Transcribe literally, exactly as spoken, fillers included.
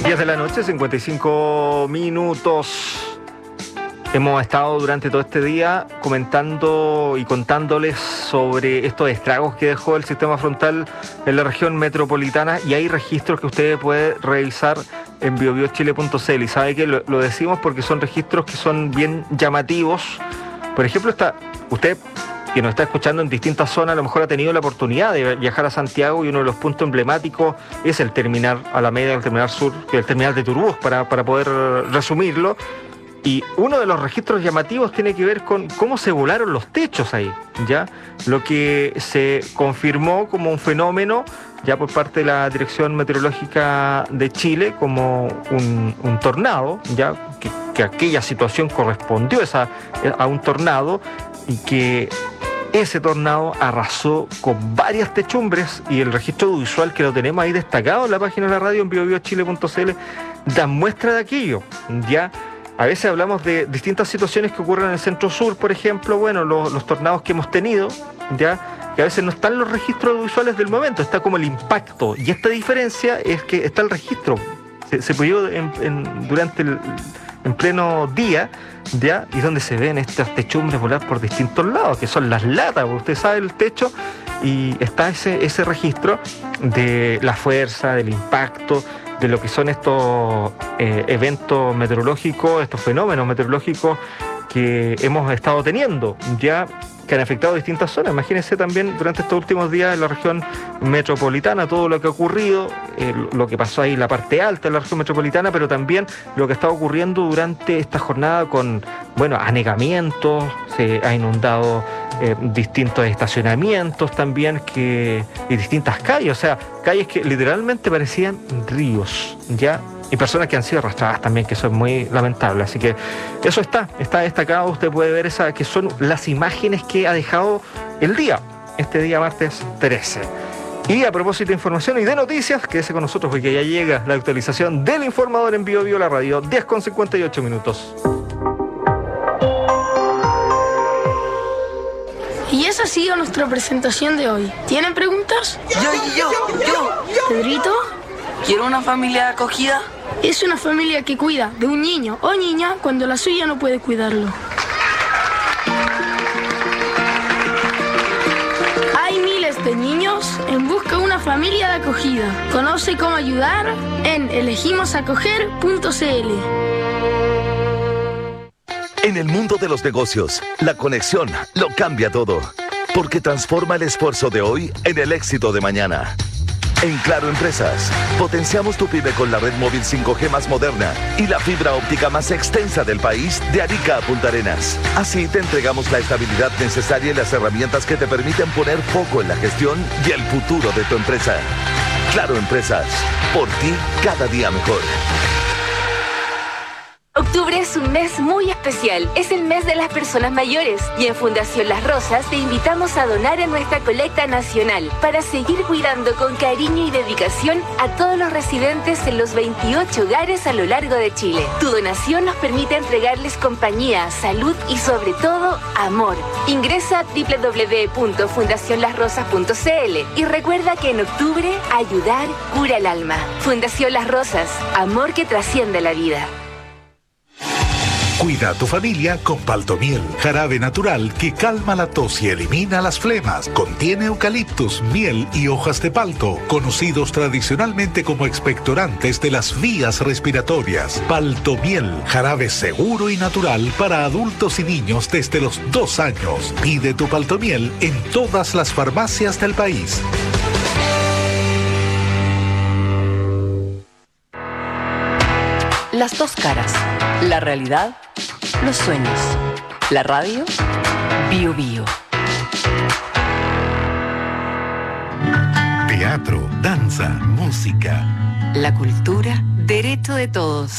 diez de la noche, cincuenta y cinco minutos. Hemos estado durante todo este día comentando y contándoles sobre estos estragos que dejó el sistema frontal en la región metropolitana, y hay registros que usted puede revisar en bio bio chile punto c l. Y sabe que lo, lo decimos porque son registros que son bien llamativos. Por ejemplo, está, usted que nos está escuchando en distintas zonas, a lo mejor ha tenido la oportunidad de viajar a Santiago, y uno de los puntos emblemáticos es el terminal Alameda, el terminal sur, el terminal de Turbus, para, para poder resumirlo. Y uno de los registros llamativos tiene que ver con cómo se volaron los techos ahí, ¿ya? Lo que se confirmó como un fenómeno ya por parte de la Dirección Meteorológica de Chile como un, un tornado, ya que, que aquella situación correspondió esa, a un tornado, y que ese tornado arrasó con varias techumbres, y el registro visual que lo tenemos ahí destacado en la página de la radio en bio bio chile punto c l da muestra de aquello, ¿ya? A veces hablamos de distintas situaciones que ocurren en el centro-sur, por ejemplo, bueno, los, los tornados que hemos tenido, ya, que a veces no están los registros visuales del momento, está como el impacto, y esta diferencia es que está el registro, se, se pudo en, en, durante el, en pleno día, ya, y donde se ven estas techumbres volar por distintos lados, que son las latas, porque usted sabe el techo, y está ese, ese registro de la fuerza, del impacto, de lo que son estos eh, eventos meteorológicos, estos fenómenos meteorológicos que hemos estado teniendo, ya que han afectado distintas zonas. Imagínense también durante estos últimos días en la región metropolitana, todo lo que ha ocurrido, eh, lo que pasó ahí en la parte alta de la región metropolitana, pero también lo que está ocurriendo durante esta jornada con, bueno, anegamientos, se ha inundado eh, distintos estacionamientos también, que, y distintas calles, o sea, calles que literalmente parecían ríos, ¿ya? Y personas que han sido arrastradas también, que eso es muy lamentable. Así que eso está, está destacado. Usted puede ver esa, que son las imágenes que ha dejado el día, este día martes trece. Y a propósito de información y de noticias, quédese con nosotros porque ya llega la actualización del informador en Bio Bio, la radio, diez con cincuenta y ocho minutos. Y esa ha sido nuestra presentación de hoy. ¿Tienen preguntas? Yo, yo, yo. ¿Pedrito? ¿Quiero una familia acogida? Es una familia que cuida de un niño o niña cuando la suya no puede cuidarlo. Hay miles de niños en busca de una familia de acogida. Conoce cómo ayudar en elegimos acoger punto c l. En el mundo de los negocios, la conexión lo cambia todo, porque transforma el esfuerzo de hoy en el éxito de mañana. En Claro Empresas, potenciamos tu pyme con la red móvil cinco G más moderna y la fibra óptica más extensa del país, de Arica a Punta Arenas. Así te entregamos la estabilidad necesaria y las herramientas que te permiten poner foco en la gestión y el futuro de tu empresa. Claro Empresas, por ti cada día mejor. Octubre es un mes muy especial, es el mes de las personas mayores, y en Fundación Las Rosas te invitamos a donar en nuestra colecta nacional para seguir cuidando con cariño y dedicación a todos los residentes en los veintiocho hogares a lo largo de Chile. Tu donación nos permite entregarles compañía, salud y sobre todo amor. Ingresa a doble u doble u doble u punto fundación las rosas punto c l y recuerda que en octubre ayudar cura el alma. Fundación Las Rosas, amor que trasciende la vida. Cuida a tu familia con Paltomiel, jarabe natural que calma la tos y elimina las flemas. Contiene eucaliptus, miel y hojas de palto, conocidos tradicionalmente como expectorantes de las vías respiratorias. Paltomiel, jarabe seguro y natural para adultos y niños desde los dos años. Pide tu Paltomiel en todas las farmacias del país. Las dos caras, la realidad, los sueños. La radio, Bio Bio. Teatro, danza, música. La cultura, derecho de todos.